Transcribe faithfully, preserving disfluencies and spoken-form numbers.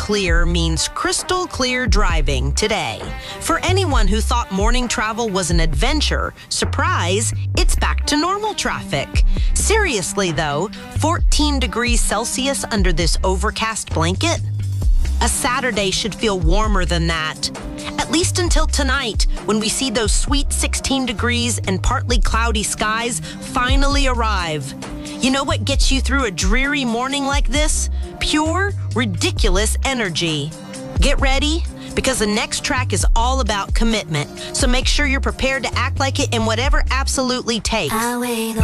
clear means crystal clear driving today. For anyone who thought morning travel was an adventure, surprise, it's back to normal traffic. Seriously though, fourteen degrees Celsius under this overcast blanket? A Saturday should feel warmer than that. At least until tonight, when we see those sweet sixteen degrees and partly cloudy skies finally arrive. You know what gets you through a dreary morning like this? Pure, ridiculous energy. Get ready, because the next track is all about commitment. So make sure you're prepared to act like it in whatever absolutely takes.